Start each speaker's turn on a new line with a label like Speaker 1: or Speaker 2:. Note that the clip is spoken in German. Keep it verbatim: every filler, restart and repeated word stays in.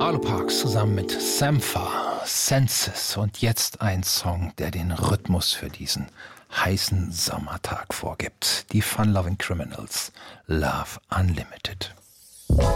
Speaker 1: Arlo Parks zusammen mit Sampha, Senses und jetzt ein Song, der den Rhythmus für diesen heißen Sommertag vorgibt. Die Fun Loving Criminals, Love Unlimited.